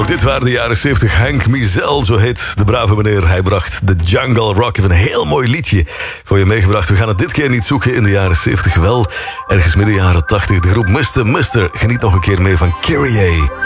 Dit waren de jaren 70. Hank Mizel, zo heet de brave meneer. Hij bracht de Jungle Rock. Een heel mooi liedje voor je meegebracht. We gaan het dit keer niet zoeken in de jaren 70. Wel ergens midden jaren 80. De groep Mr. Geniet nog een keer mee van Kyrie.